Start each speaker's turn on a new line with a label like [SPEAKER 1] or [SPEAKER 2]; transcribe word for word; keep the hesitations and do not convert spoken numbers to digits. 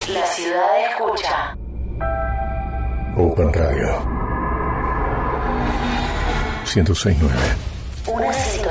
[SPEAKER 1] La ciudad escucha.
[SPEAKER 2] Open Radio ciento seis punto nueve.
[SPEAKER 1] Una señal